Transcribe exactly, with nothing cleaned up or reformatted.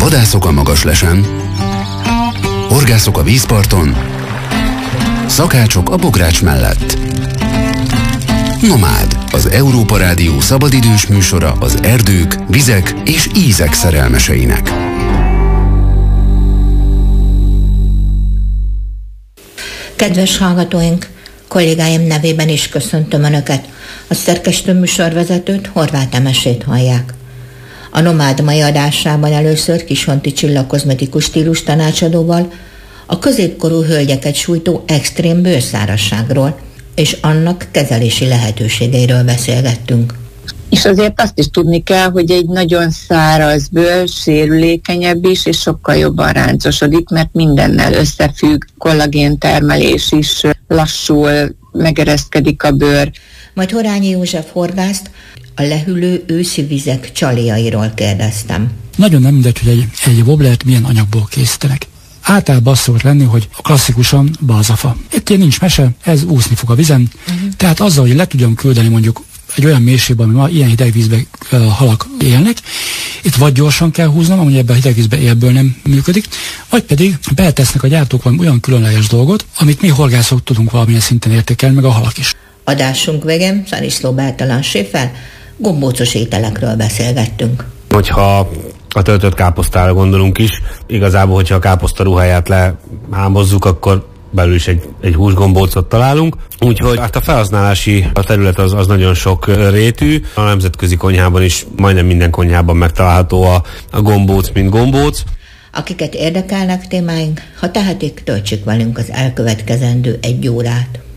Vadászok a Magaslesen, horgászok a vízparton, szakácsok a bogrács mellett. Nomád, az Európa Rádió szabadidős műsora az erdők, vizek és ízek szerelmeseinek. Kedves hallgatóink, kollégáim nevében is köszöntöm Önöket. A szerkesztő műsorvezetőt, Horváth Emesét hallják. A Nomád mai adásában először Kishonti Csilla kozmetikus stílus tanácsadóval a középkorú hölgyeket sújtó extrém bőrszárazságról és annak kezelési lehetőségeiről beszélgettünk. És azért azt is tudni kell, hogy egy nagyon száraz bőr sérülékenyebb is, és sokkal jobban ráncosodik, mert mindennel összefügg, kollagén termelés is lassul, megereszkedik a bőr. Majd Horányi József horgászt a lehűlő őszi vizek csalijairól kérdeztem. Nagyon nem mindegy, hogy egy, egy woblert milyen anyagból készítenek. Általában az szokott lenni, hogy klasszikusan balzafa. Itt ilyen nincs mese, ez úszni fog a vizen, uh-huh. Tehát azzal, hogy le tudjam küldeni mondjuk egy olyan mélységben, ami ma ilyen hideg vízben uh, halak élnek, itt vagy gyorsan kell húznom, amúgy ebben a hideg vízben élből nem működik, vagy pedig beletesznek a gyártók valami olyan különleges dolgot, amit mi horgászok tudunk valamilyen szinten értékelni, meg a halak is. Adásunk végén Szaniszló Bertalan séffel gombócos ételekről beszélgettünk. Hogyha a töltött káposztára gondolunk is, igazából, hogyha a káposzta ruháját lehámozzuk, akkor belül is egy, egy húsgombócot találunk. Úgyhogy hát a felhasználási a terület az, az nagyon sok rétű. A nemzetközi konyhában is majdnem minden konyhában megtalálható a, a gombóc, mint gombóc. Akiket érdekelnek témáink, ha tehetik, töltsék velünk az elkövetkezendő egy órát.